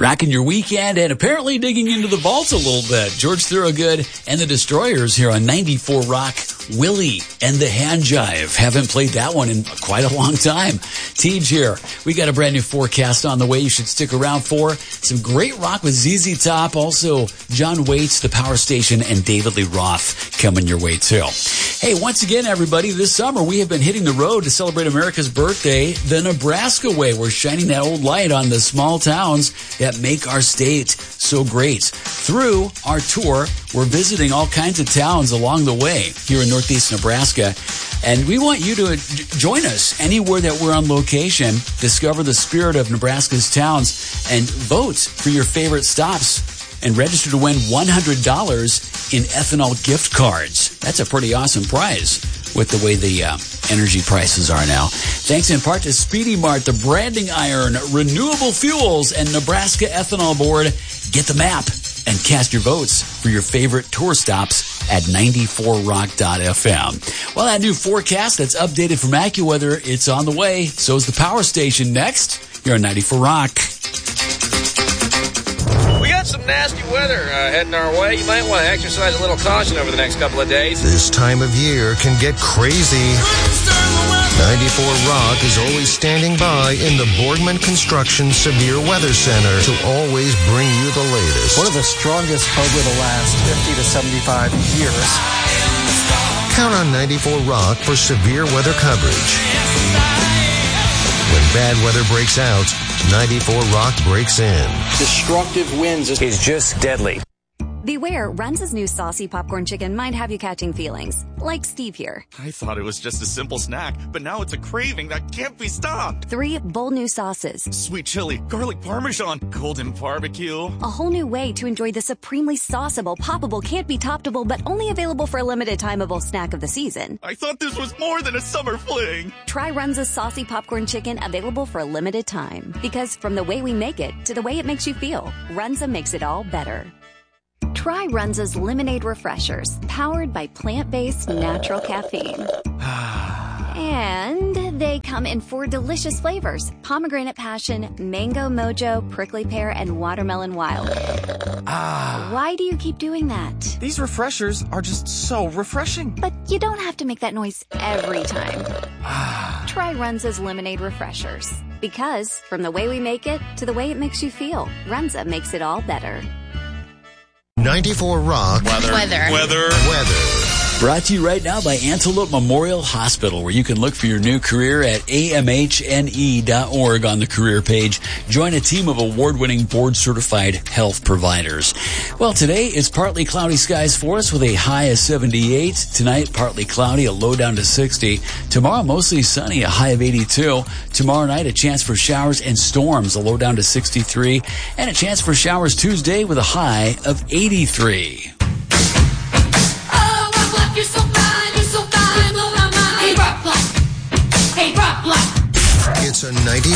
Rocking your weekend and apparently digging into the vaults a little bit. George Thorogood and the Destroyers here on 94 Rock. Willie and the Hand Jive. Haven't played that one in quite a long time. Tej here. We got a brand new forecast on the way you should stick around for. Some great rock with ZZ Top. Also, John Waits, The Power Station, and David Lee Roth coming your way too. Hey, once again, everybody, this summer we have been hitting the road to celebrate America's birthday the Nebraska way. We're shining that old light on the small towns that make our state so great. Through our tour, we're visiting all kinds of towns along the way here in Northeast Nebraska. And we want you to join us anywhere that we're on location. Discover the spirit of Nebraska's towns and vote for your favorite stops and register to win $100 in ethanol gift cards. That's a pretty awesome prize with the way the energy prices are now. Thanks in part to Speedy Mart, the Branding Iron, Renewable Fuels, and Nebraska Ethanol Board. Get the map and cast your votes for your favorite tour stops at 94rock.fm. Well, that new forecast that's updated from AccuWeather, it's on the way. So is the Power Station next. You're on 94 Rock. We got some nasty weather heading our way. You might want to exercise a little caution over the next couple of days. This time of year can get crazy. 94 Rock is always standing by in the Boardman Construction Severe Weather Center to always bring you the latest. One of the strongest over the last 50 to 75 years. Count on 94 Rock for severe weather coverage. When bad weather breaks out, 94 Rock breaks in. Destructive winds is just deadly. Beware, Runza's new saucy popcorn chicken might have you catching feelings. Like Steve here. I thought it was just a simple snack, but now it's a craving that can't be stopped. 3 bold new sauces. Sweet chili, garlic parmesan, golden barbecue. A whole new way to enjoy the supremely sauceable, poppable, can't be toppable, but only available for a limited timeable snack of the season. I thought this was more than a summer fling. Try Runza's saucy popcorn chicken, available for a limited time. Because from the way we make it to the way it makes you feel, Runza makes it all better. Try Runza's Lemonade Refreshers, powered by plant-based natural caffeine. And they come in 4 delicious flavors: pomegranate passion, mango mojo, prickly pear, and watermelon wild. Why do you keep doing that? These refreshers are just so refreshing. But you don't have to make that noise every time. Try Runza's Lemonade Refreshers. Because from the way we make it to the way it makes you feel, Runza makes it all better. 94 Rock. Weather. Brought to you right now by Antelope Memorial Hospital, where you can look for your new career at amhne.org on the career page. Join a team of award-winning board-certified health providers. Well, today it's partly cloudy skies for us with a high of 78. Tonight, partly cloudy, a low down to 60. Tomorrow, mostly sunny, a high of 82. Tomorrow night, a chance for showers and storms, a low down to 63. And a chance for showers Tuesday with a high of 83. You're so fine, blow my mind. Hey, rock, hey, rock, It's a 90